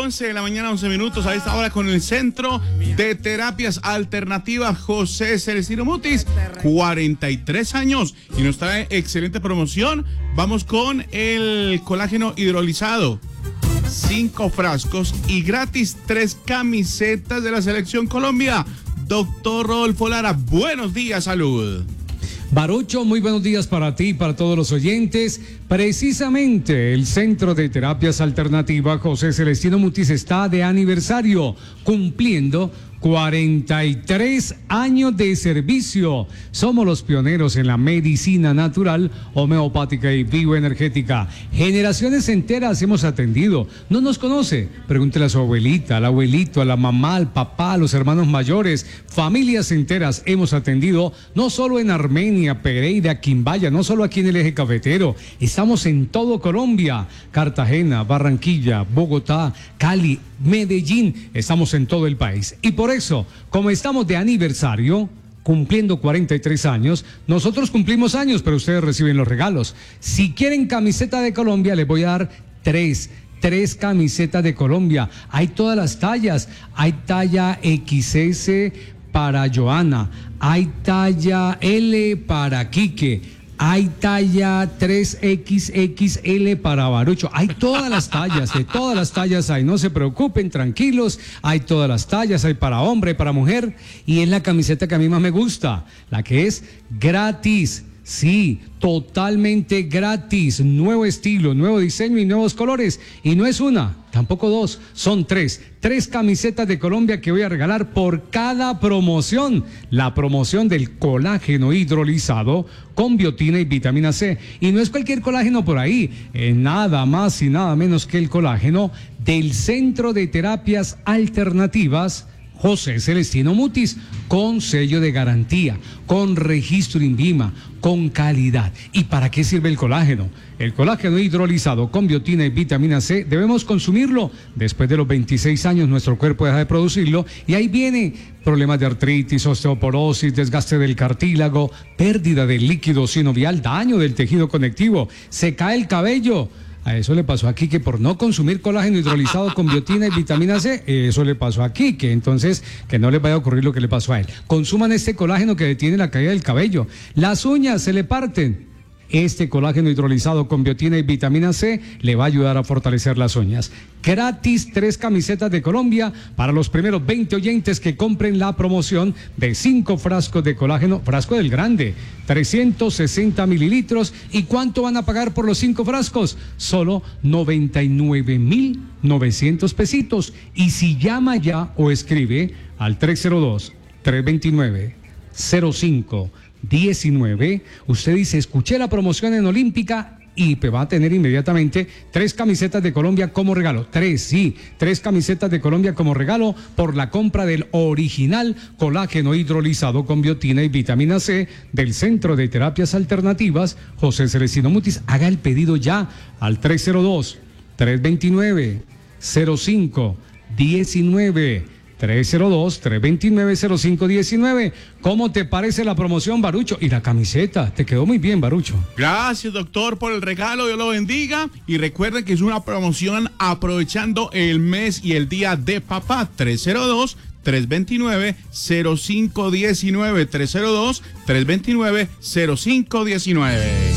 11 de la mañana, 11 minutos, a esta hora con el Centro de Terapias Alternativas José Celestino Mutis, 43 años, y nos trae excelente promoción. Vamos con el colágeno hidrolizado, 5 frascos y gratis 3 camisetas de la Selección Colombia. Doctor Rodolfo Lara, buenos días, salud. Barucho, muy buenos días para ti y para todos los oyentes. Precisamente el Centro de Terapias Alternativas José Celestino Mutis está de aniversario, cumpliendo 43 años de servicio. Somos los pioneros en la medicina natural, homeopática y bioenergética. Generaciones enteras hemos atendido. ¿No nos conoce? Pregúntele a su abuelita, al abuelito, a la mamá, al papá, a los hermanos mayores. Familias enteras hemos atendido, no solo en Armenia, Pereira, Quimbaya, no solo aquí en el eje cafetero. Estamos en todo Colombia: Cartagena, Barranquilla, Bogotá, Cali, Medellín. Estamos en todo el país. Y por eso, como estamos de aniversario, cumpliendo 43 años, nosotros cumplimos años, pero ustedes reciben los regalos. Si quieren camiseta de Colombia, les voy a dar tres camisetas de Colombia. Hay todas las tallas. Hay talla XS para Joana, hay talla L para Quique, hay talla 3XXL para Barucho. Hay todas las tallas, de todas las tallas hay. No se preocupen, tranquilos. Hay todas las tallas, hay para hombre, para mujer. Y es la camiseta que a mí más me gusta, la que es gratis. Sí, totalmente gratis. Nuevo estilo, nuevo diseño y nuevos colores. Y no es una, tampoco dos, son tres. 3 camisetas de Colombia que voy a regalar por cada promoción. La promoción del colágeno hidrolizado con biotina y vitamina C. Y no es cualquier colágeno por ahí, nada más y nada menos que el colágeno del Centro de Terapias Alternativas José Celestino Mutis, con sello de garantía, con registro INVIMA, con calidad. ¿Y para qué sirve el colágeno? El colágeno hidrolizado con biotina y vitamina C debemos consumirlo. Después de los 26 años nuestro cuerpo deja de producirlo y ahí viene problemas de artritis, osteoporosis, desgaste del cartílago, pérdida del líquido sinovial, daño del tejido conectivo, se cae el cabello. A eso le pasó a Quique por no consumir colágeno hidrolizado con biotina y vitamina C. Eso le pasó a Quique. Entonces, que no les vaya a ocurrir lo que le pasó a él. Consuman este colágeno que detiene la caída del cabello. Las uñas se le parten. Este colágeno hidrolizado con biotina y vitamina C le va a ayudar a fortalecer las uñas. Gratis 3 camisetas de Colombia para los primeros 20 oyentes que compren la promoción de 5 frascos de colágeno, frasco del grande, 360 mililitros. ¿Y cuánto van a pagar por los 5 frascos? Solo 99,900 pesitos. Y si llama ya o escribe al 302-329-0519, usted dice: escuché la promoción en Olímpica, y va a tener inmediatamente 3 camisetas de Colombia como regalo. 3 camisetas de Colombia como regalo por la compra del original colágeno hidrolizado con biotina y vitamina C del Centro de Terapias Alternativas José Celestino Mutis. Haga el pedido ya al 302-329-0519. 302-329-0519. ¿Cómo te parece la promoción, Barucho? Y la camiseta, te quedó muy bien, Barucho. Gracias, doctor, por el regalo, Dios lo bendiga. Y recuerden que es una promoción aprovechando el mes y el día de papá. 302-329-0519. 302-329-0519.